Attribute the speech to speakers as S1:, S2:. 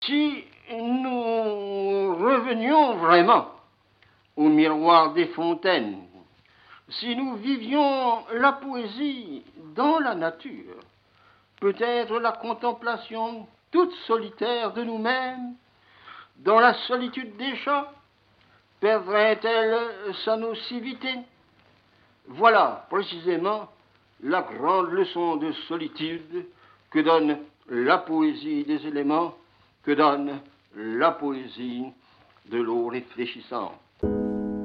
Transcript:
S1: Si nous revenions vraiment au miroir des fontaines, si nous vivions la poésie dans la nature, peut-être la contemplation toute solitaire de nous-mêmes, dans la solitude des champs, perdrait-elle sa nocivité? Voilà précisément la grande leçon de solitude que donne la poésie des éléments, que donne la poésie de l'eau réfléchissante.